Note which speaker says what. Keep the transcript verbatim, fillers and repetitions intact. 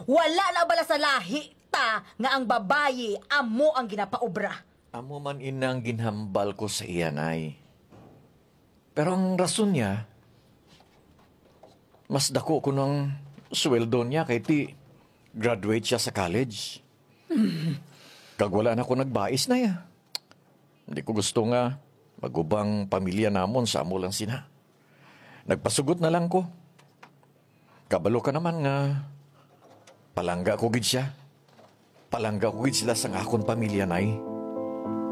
Speaker 1: Wala na bala sa lahi ta nga ang babayi amo ang ginapaobra.
Speaker 2: Amo man inang ginhambal ko sa iyan ay. Pero ang rason niya, mas dako ko ng sweldo niya kay ti graduate siya sa college. Kag wala na ko nagbais na ya. Hindi ko gusto nga magubang pamilya namon sa amo lang sina. Nagpasugot na lang ko. Kabalo ka naman nga palangga ko gid siya. Palangga ko gid sila sang akon pamilya nay.